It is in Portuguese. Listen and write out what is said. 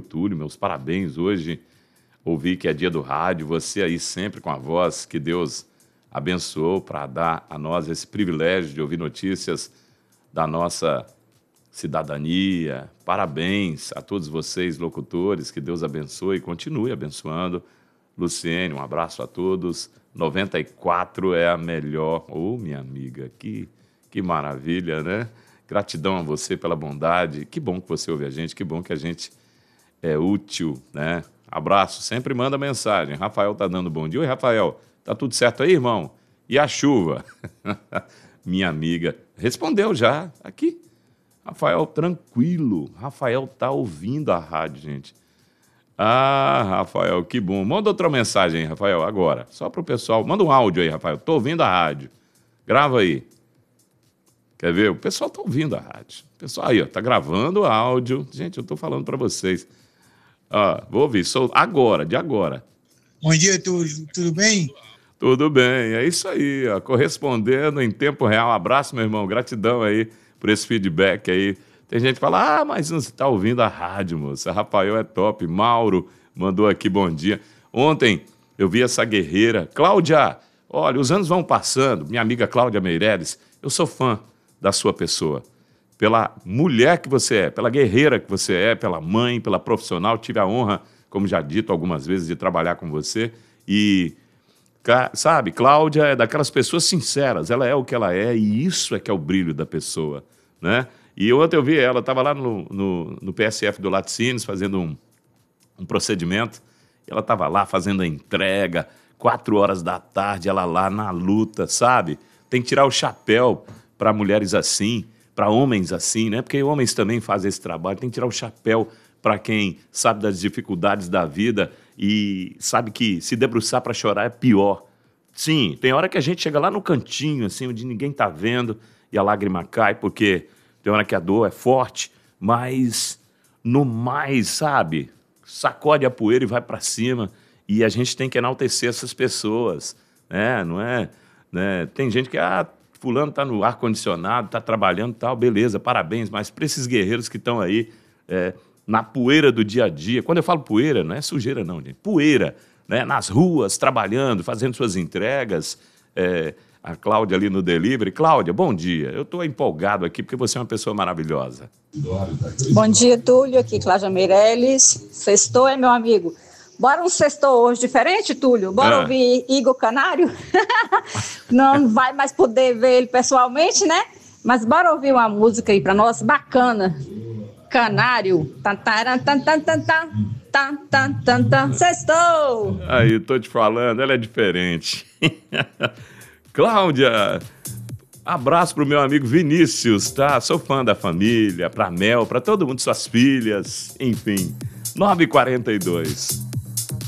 Túlio, meus parabéns hoje. Ouvi que é dia do rádio, você aí sempre com a voz que Deus abençoou para dar a nós esse privilégio de ouvir notícias da nossa cidadania. Parabéns a todos vocês, locutores, que Deus abençoe e continue abençoando. Luciene, um abraço a todos. 94 é a melhor. Ô, minha amiga, que maravilha, né? Gratidão a você pela bondade. Que bom que você ouve a gente, que bom que a gente é útil, né? Abraço, sempre manda mensagem. Rafael tá dando bom dia. Oi, Rafael, tá tudo certo aí, irmão? E a chuva? Minha amiga, respondeu já, aqui. Rafael, tranquilo. Rafael tá ouvindo a rádio, gente. Ah, Rafael, que bom. Manda outra mensagem aí, Rafael, agora. Só pro pessoal. Manda um áudio aí, Rafael. Tô ouvindo a rádio. Grava aí. Quer ver? O pessoal tá ouvindo a rádio. O pessoal aí, ó, tá gravando áudio. Gente, eu tô falando para vocês. Vou ouvir, agora, de agora. Bom dia, tudo bem? Tudo bem, é isso aí, ó, correspondendo em tempo real. Abraço, meu irmão, gratidão aí por esse feedback aí. Tem gente que fala, mas não está ouvindo a rádio, moça. Rafael é top. Mauro mandou aqui bom dia. Ontem eu vi essa guerreira. Cláudia, olha, os anos vão passando. Minha amiga Cláudia Meireles, eu sou fã da sua pessoa. Pela mulher que você é, pela guerreira que você é, pela mãe, pela profissional. Tive a honra, como já dito algumas vezes, de trabalhar com você. E, sabe, Cláudia é daquelas pessoas sinceras. Ela é o que ela é e isso é que é o brilho da pessoa, né? E ontem eu vi ela, estava lá no PSF do Laticínios fazendo um procedimento. Ela estava lá fazendo a entrega, 4 horas da tarde, ela lá na luta, sabe? Tem que tirar o chapéu para mulheres assim, para homens assim, né? Porque homens também fazem esse trabalho. Tem que tirar o chapéu para quem sabe das dificuldades da vida e sabe que se debruçar para chorar é pior. Sim, tem hora que a gente chega lá no cantinho, assim, onde ninguém está vendo e a lágrima cai, porque tem hora que a dor é forte, mas no mais, sabe? Sacode a poeira e vai para cima. E a gente tem que enaltecer essas pessoas, né? Não é? Né? Tem gente que, fulano está no ar-condicionado, está trabalhando e tal, beleza, parabéns, mas para esses guerreiros que estão aí na poeira do dia a dia, quando eu falo poeira, não é sujeira não, gente, poeira, né? Nas ruas, trabalhando, fazendo suas entregas, a Cláudia ali no delivery. Cláudia, bom dia. Eu estou empolgado aqui porque você é uma pessoa maravilhosa. Bom dia, Túlio. Aqui, Cláudia Meireles. Sextou, meu amigo? Bora um sextou hoje diferente, Túlio? Bora ouvir Igor Canário? Não vai mais poder ver ele pessoalmente, né? Mas bora ouvir uma música aí para nós, bacana. Canário. Sextou! Aí, tô te falando, ela é diferente. Cláudia, abraço pro meu amigo Vinícius, tá? Sou fã da família, pra Mel, pra todo mundo, suas filhas, enfim. 9h42.